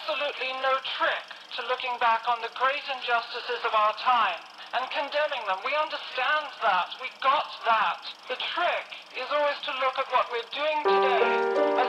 absolutely no trick to looking back on the great injustices of our time and condemning them. We understand that. We got that. The trick is always to look at what we're doing today as